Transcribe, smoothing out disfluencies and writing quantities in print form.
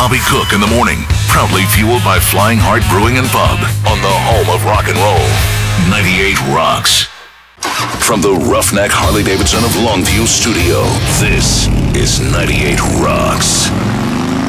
Bobby Cook in the morning. Proudly fueled by Flying Heart Brewing and Pub on the home of rock and roll. 98 Rocks. From the Roughneck Harley Davidson of Longview Studio, this is 98 Rocks.